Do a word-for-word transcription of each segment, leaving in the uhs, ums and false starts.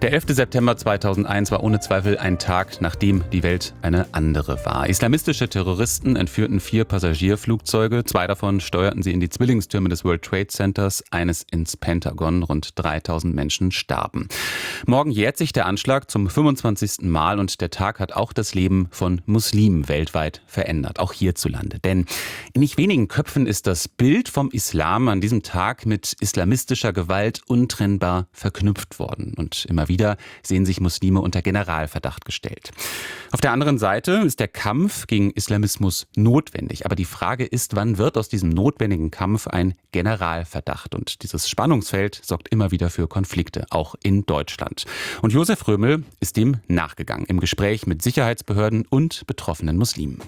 Der elfte September zweitausendeins war ohne Zweifel ein Tag, nachdem die Welt eine andere war. Islamistische Terroristen entführten vier Passagierflugzeuge. Zwei davon steuerten sie in die Zwillingstürme des World Trade Centers, eines ins Pentagon. Rund dreitausend Menschen starben. Morgen jährt sich der Anschlag zum fünfundzwanzigsten Mal und der Tag hat auch das Leben von Muslimen weltweit verändert, auch hierzulande. Denn in nicht wenigen Köpfen ist das Bild vom Islam an diesem Tag mit islamistischer Gewalt untrennbar verknüpft worden. Und immer wieder sehen sich Muslime unter Generalverdacht gestellt. Auf der anderen Seite ist der Kampf gegen Islamismus notwendig. Aber die Frage ist, wann wird aus diesem notwendigen Kampf ein Generalverdacht? Und dieses Spannungsfeld sorgt immer wieder für Konflikte, auch in Deutschland. Und Josef Römel ist dem nachgegangen im Gespräch mit Sicherheitsbehörden und betroffenen Muslimen.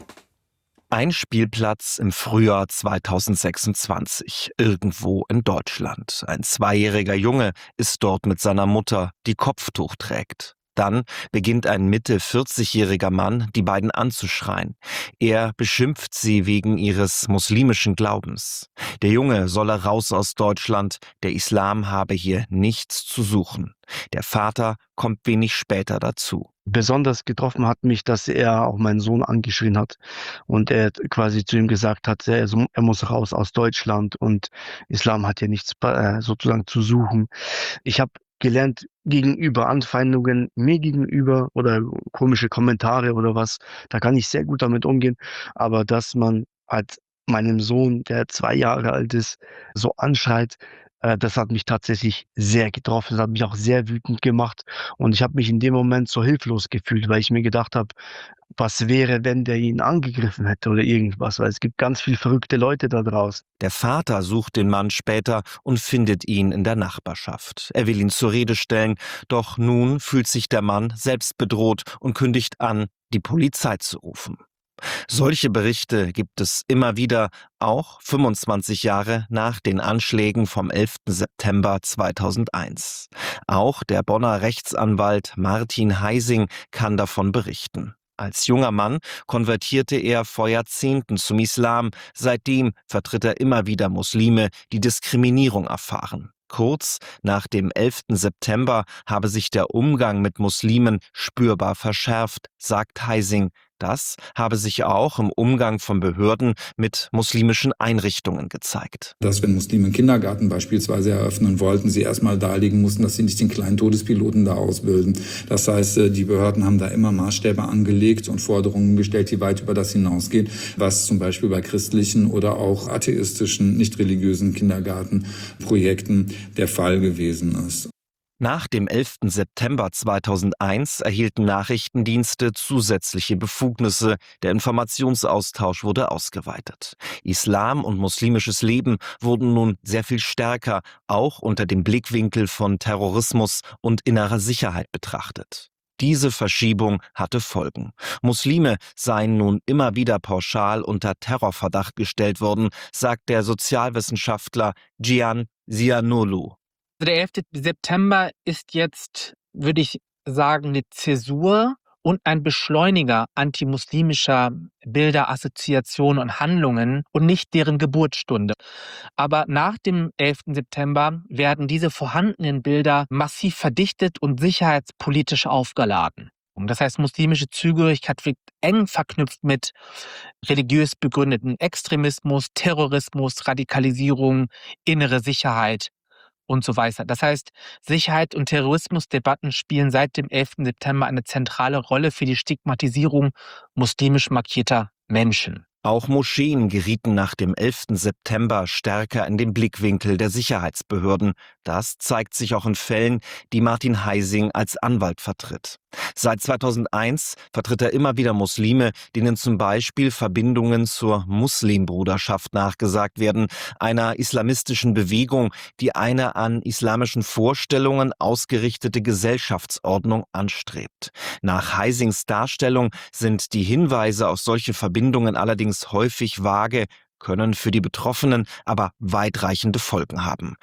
Ein Spielplatz im Frühjahr zweitausendsechsundzwanzig, irgendwo in Deutschland. Ein zweijähriger Junge ist dort mit seiner Mutter, die Kopftuch trägt. Dann beginnt ein Mitte vierzigjähriger Mann, die beiden anzuschreien. Er beschimpft sie wegen ihres muslimischen Glaubens. Der Junge solle raus aus Deutschland, der Islam habe hier nichts zu suchen. Der Vater kommt wenig später dazu. Besonders getroffen hat mich, dass er auch meinen Sohn angeschrien hat und er quasi zu ihm gesagt hat, er, er muss raus aus Deutschland und Islam hat hier nichts äh, sozusagen zu suchen. Ich habe gelernt, gegenüber Anfeindungen mir gegenüber oder komische Kommentare oder was, da kann ich sehr gut damit umgehen, aber dass man halt meinem Sohn, der zwei Jahre alt ist, so anschreit, äh, das hat mich tatsächlich sehr getroffen, das hat mich auch sehr wütend gemacht und ich habe mich in dem Moment so hilflos gefühlt, weil ich mir gedacht habe, was wäre, wenn der ihn angegriffen hätte oder irgendwas, weil es gibt ganz viele verrückte Leute da draußen. Der Vater sucht den Mann später und findet ihn in der Nachbarschaft. Er will ihn zur Rede stellen, doch nun fühlt sich der Mann selbst bedroht und kündigt an, die Polizei zu rufen. Solche Berichte gibt es immer wieder, auch fünfundzwanzig Jahre nach den Anschlägen vom elften September zweitausendeins. Auch der Bonner Rechtsanwalt Martin Heising kann davon berichten. Als junger Mann konvertierte er vor Jahrzehnten zum Islam. Seitdem vertritt er immer wieder Muslime, die Diskriminierung erfahren. Kurz nach dem elften September habe sich der Umgang mit Muslimen spürbar verschärft, sagt Heising. Das habe sich auch im Umgang von Behörden mit muslimischen Einrichtungen gezeigt. Dass, wenn Muslime einen Kindergarten beispielsweise eröffnen wollten, sie erstmal darlegen mussten, dass sie nicht den kleinen Todespiloten da ausbilden. Das heißt, die Behörden haben da immer Maßstäbe angelegt und Forderungen gestellt, die weit über das hinausgehen, was zum Beispiel bei christlichen oder auch atheistischen, nicht religiösen Kindergartenprojekten der Fall gewesen ist. Nach dem elften September zweitausendeins erhielten Nachrichtendienste zusätzliche Befugnisse. Der Informationsaustausch wurde ausgeweitet. Islam und muslimisches Leben wurden nun sehr viel stärker, auch unter dem Blickwinkel von Terrorismus und innerer Sicherheit betrachtet. Diese Verschiebung hatte Folgen. Muslime seien nun immer wieder pauschal unter Terrorverdacht gestellt worden, sagt der Sozialwissenschaftler Cihan Ziyanoğlu. Also der elfte September ist jetzt, würde ich sagen, eine Zäsur und ein Beschleuniger antimuslimischer Bilder, Assoziationen und Handlungen und nicht deren Geburtsstunde. Aber nach dem elften September werden diese vorhandenen Bilder massiv verdichtet und sicherheitspolitisch aufgeladen. Das heißt, muslimische Zugehörigkeit wird eng verknüpft mit religiös begründeten Extremismus, Terrorismus, Radikalisierung, innere Sicherheit und so weiter. Das heißt, Sicherheit- und Terrorismusdebatten spielen seit dem elften September eine zentrale Rolle für die Stigmatisierung muslimisch markierter Menschen. Auch Moscheen gerieten nach dem elften September stärker in den Blickwinkel der Sicherheitsbehörden. Das zeigt sich auch in Fällen, die Martin Heising als Anwalt vertritt. Seit zweitausendeins vertritt er immer wieder Muslime, denen zum Beispiel Verbindungen zur Muslimbruderschaft nachgesagt werden, einer islamistischen Bewegung, die eine an islamischen Vorstellungen ausgerichtete Gesellschaftsordnung anstrebt. Nach Heisings Darstellung sind die Hinweise auf solche Verbindungen allerdings häufig vage, können für die Betroffenen aber weitreichende Folgen haben.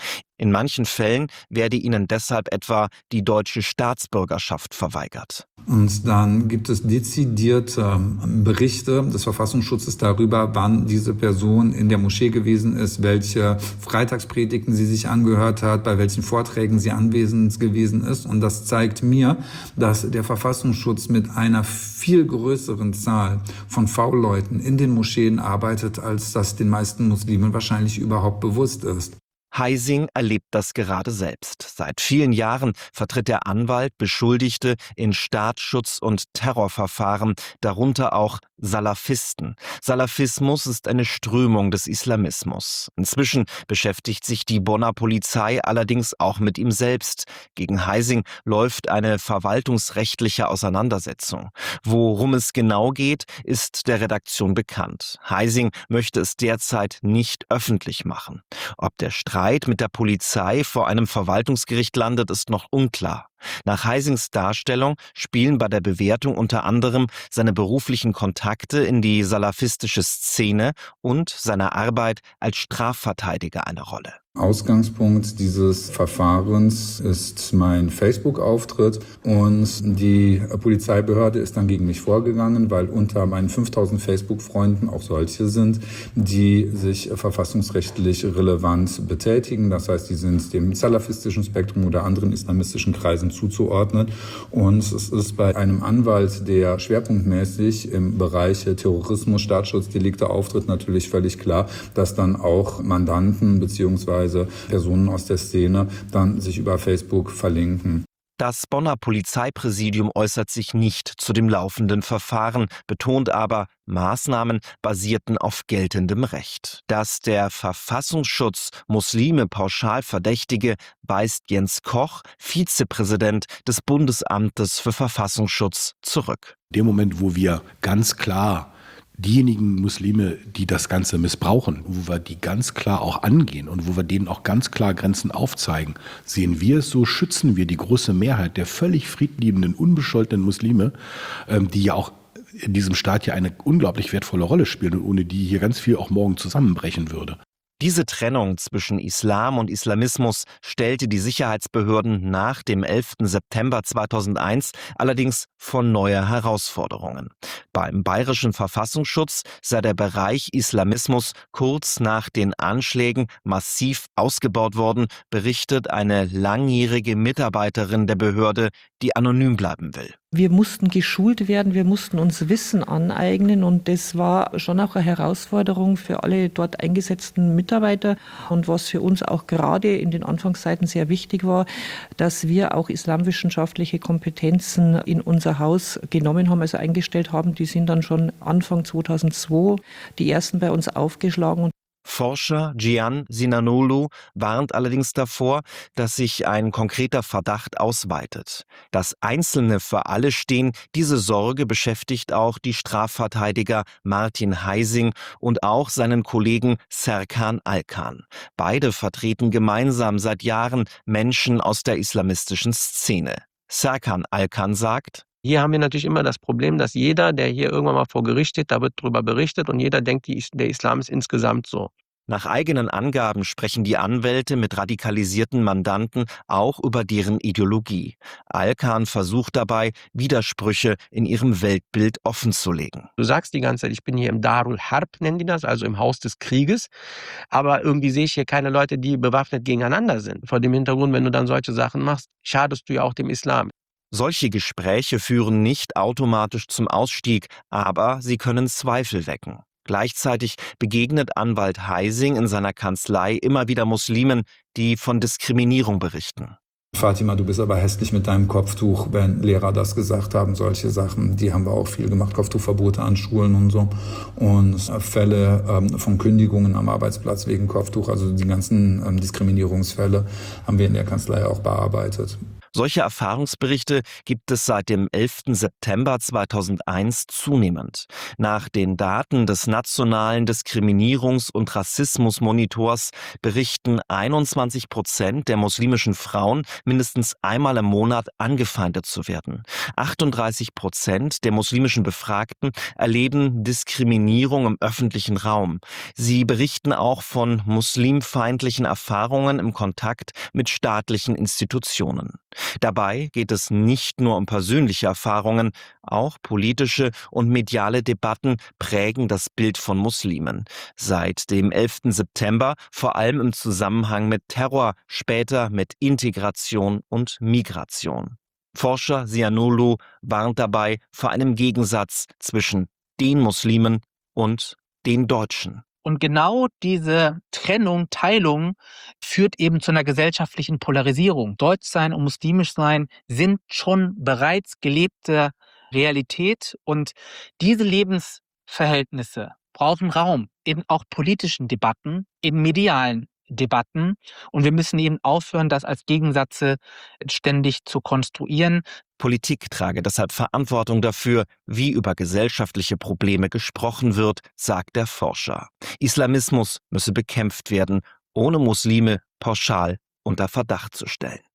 In manchen Fällen werde ihnen deshalb etwa die deutsche Staatsbürgerschaft verweigert. Und dann gibt es dezidierte Berichte des Verfassungsschutzes darüber, wann diese Person in der Moschee gewesen ist, welche Freitagspredigten sie sich angehört hat, bei welchen Vorträgen sie anwesend gewesen ist. Und das zeigt mir, dass der Verfassungsschutz mit einer viel größeren Zahl von V-Leuten in den Moscheen arbeitet, als das den meisten Muslimen wahrscheinlich überhaupt bewusst ist. Heising erlebt das gerade selbst. Seit vielen Jahren vertritt der Anwalt Beschuldigte in Staatsschutz- und Terrorverfahren, darunter auch Salafisten. Salafismus ist eine Strömung des Islamismus. Inzwischen beschäftigt sich die Bonner Polizei allerdings auch mit ihm selbst. Gegen Heising läuft eine verwaltungsrechtliche Auseinandersetzung. Worum es genau geht, ist der Redaktion bekannt. Heising möchte es derzeit nicht öffentlich machen. Ob der Streit mit der Polizei vor einem Verwaltungsgericht landet, ist noch unklar. Nach Heisings Darstellung spielen bei der Bewertung unter anderem seine beruflichen Kontakte in die salafistische Szene und seine Arbeit als Strafverteidiger eine Rolle. Ausgangspunkt dieses Verfahrens ist mein Facebook-Auftritt und die Polizeibehörde ist dann gegen mich vorgegangen, weil unter meinen fünftausend Facebook-Freunden auch solche sind, die sich verfassungsrechtlich relevant betätigen. Das heißt, die sind dem salafistischen Spektrum oder anderen islamistischen Kreisen zuzuordnen. Und es ist bei einem Anwalt, der schwerpunktmäßig im Bereich Terrorismus, Staatsschutzdelikte auftritt, natürlich völlig klar, dass dann auch Mandanten bzw. Personen aus der Szene dann sich über Facebook verlinken. Das Bonner Polizeipräsidium äußert sich nicht zu dem laufenden Verfahren, betont aber, Maßnahmen basierten auf geltendem Recht. Dass der Verfassungsschutz Muslime pauschal verdächtige, weist Jens Koch, Vizepräsident des Bundesamtes für Verfassungsschutz, zurück. In dem Moment, wo wir ganz klar diejenigen Muslime, die das Ganze missbrauchen, wo wir die ganz klar auch angehen und wo wir denen auch ganz klar Grenzen aufzeigen, sehen wir es so, schützen wir die große Mehrheit der völlig friedliebenden, unbescholtenen Muslime, die ja auch in diesem Staat ja eine unglaublich wertvolle Rolle spielen und ohne die hier ganz viel auch morgen zusammenbrechen würde. Diese Trennung zwischen Islam und Islamismus stellte die Sicherheitsbehörden nach dem elften September zweitausendeins allerdings vor neue Herausforderungen. Beim bayerischen Verfassungsschutz sei der Bereich Islamismus kurz nach den Anschlägen massiv ausgebaut worden, berichtet eine langjährige Mitarbeiterin der Behörde, die anonym bleiben will. Wir mussten geschult werden, wir mussten uns Wissen aneignen und das war schon auch eine Herausforderung für alle dort eingesetzten Mitarbeiter. Und was für uns auch gerade in den Anfangszeiten sehr wichtig war, dass wir auch islamwissenschaftliche Kompetenzen in unser Haus genommen haben, also eingestellt haben. Die sind dann schon Anfang zweitausendzwei die ersten bei uns aufgeschlagen. Forscher Gian Sinanolu warnt allerdings davor, dass sich ein konkreter Verdacht ausweitet. Dass Einzelne für alle stehen, diese Sorge beschäftigt auch die Strafverteidiger Martin Heising und auch seinen Kollegen Serkan Alkan. Beide vertreten gemeinsam seit Jahren Menschen aus der islamistischen Szene. Serkan Alkan sagt: Hier haben wir natürlich immer das Problem, dass jeder, der hier irgendwann mal vor Gericht steht, da wird drüber berichtet und jeder denkt, die, der Islam ist insgesamt so. Nach eigenen Angaben sprechen die Anwälte mit radikalisierten Mandanten auch über deren Ideologie. Alkan versucht dabei, Widersprüche in ihrem Weltbild offenzulegen. Du sagst die ganze Zeit, ich bin hier im Darul Harb, nennen die das, also im Haus des Krieges. Aber irgendwie sehe ich hier keine Leute, die bewaffnet gegeneinander sind. Vor dem Hintergrund, wenn du dann solche Sachen machst, schadest du ja auch dem Islam. Solche Gespräche führen nicht automatisch zum Ausstieg, aber sie können Zweifel wecken. Gleichzeitig begegnet Anwalt Heising in seiner Kanzlei immer wieder Muslimen, die von Diskriminierung berichten. Fatima, du bist aber hässlich mit deinem Kopftuch, wenn Lehrer das gesagt haben, solche Sachen, die haben wir auch viel gemacht, Kopftuchverbote an Schulen und so. Und Fälle ähm, von Kündigungen am Arbeitsplatz wegen Kopftuch, also die ganzen ähm, Diskriminierungsfälle haben wir in der Kanzlei auch bearbeitet. Solche Erfahrungsberichte gibt es seit dem elften September zweitausendeins zunehmend. Nach den Daten des Nationalen Diskriminierungs- und Rassismusmonitors berichten einundzwanzig Prozent der muslimischen Frauen, mindestens einmal im Monat angefeindet zu werden. achtunddreißig Prozent der muslimischen Befragten erleben Diskriminierung im öffentlichen Raum. Sie berichten auch von muslimfeindlichen Erfahrungen im Kontakt mit staatlichen Institutionen. Dabei geht es nicht nur um persönliche Erfahrungen, auch politische und mediale Debatten prägen das Bild von Muslimen. Seit dem elften September vor allem im Zusammenhang mit Terror, später mit Integration und Migration. Forscher Ziyanoğlu warnt dabei vor einem Gegensatz zwischen den Muslimen und den Deutschen. Und genau diese Trennung, Teilung führt eben zu einer gesellschaftlichen Polarisierung. Deutschsein und muslimisch sein sind schon bereits gelebte Realität und diese Lebensverhältnisse brauchen Raum in auch politischen Debatten, in medialen Debatten und wir müssen eben aufhören, das als Gegensätze ständig zu konstruieren. Politik trage deshalb Verantwortung dafür, wie über gesellschaftliche Probleme gesprochen wird, sagt der Forscher. Islamismus müsse bekämpft werden, ohne Muslime pauschal unter Verdacht zu stellen.